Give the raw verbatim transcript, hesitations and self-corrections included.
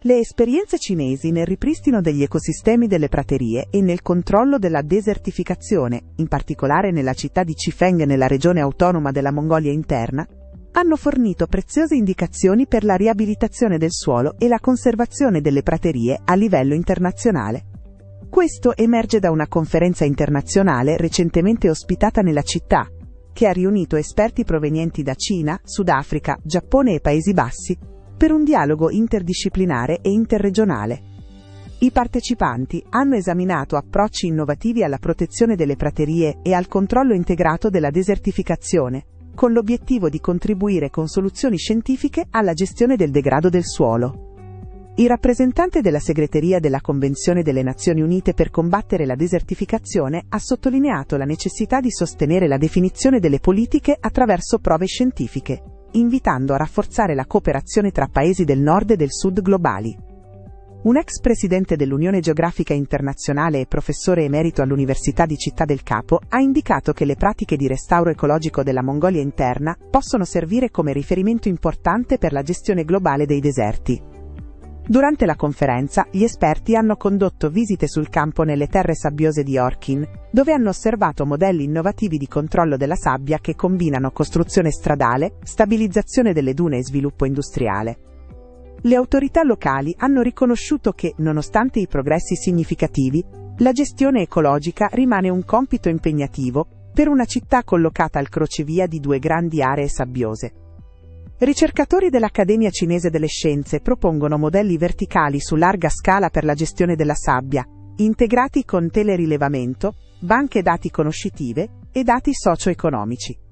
Le esperienze cinesi nel ripristino degli ecosistemi delle praterie e nel controllo della desertificazione, in particolare nella città di Chifeng nella regione autonoma della Mongolia Interna, hanno fornito preziose indicazioni per la riabilitazione del suolo e la conservazione delle praterie a livello internazionale. Questo emerge da una conferenza internazionale recentemente ospitata nella città, che ha riunito esperti provenienti da Cina, Sudafrica, Giappone e Paesi Bassi, per un dialogo interdisciplinare e interregionale. I partecipanti hanno esaminato approcci innovativi alla protezione delle praterie e al controllo integrato della desertificazione, con l'obiettivo di contribuire con soluzioni scientifiche alla gestione del degrado del suolo. Il rappresentante della segreteria della Convenzione delle Nazioni Unite per combattere la desertificazione ha sottolineato la necessità di sostenere la definizione delle politiche attraverso prove scientifiche, invitando a rafforzare la cooperazione tra paesi del nord e del sud globali. Un ex presidente dell'Unione Geografica Internazionale e professore emerito all'Università di Città del Capo ha indicato che le pratiche di restauro ecologico della Mongolia Interna possono servire come riferimento importante per la gestione globale dei deserti. Durante la conferenza, gli esperti hanno condotto visite sul campo nelle terre sabbiose di Orkin, dove hanno osservato modelli innovativi di controllo della sabbia che combinano costruzione stradale, stabilizzazione delle dune e sviluppo industriale. Le autorità locali hanno riconosciuto che, nonostante i progressi significativi, la gestione ecologica rimane un compito impegnativo per una città collocata al crocevia di due grandi aree sabbiose. Ricercatori dell'Accademia Cinese delle Scienze propongono modelli verticali su larga scala per la gestione della sabbia, integrati con telerilevamento, banche dati conoscitive e dati socio-economici.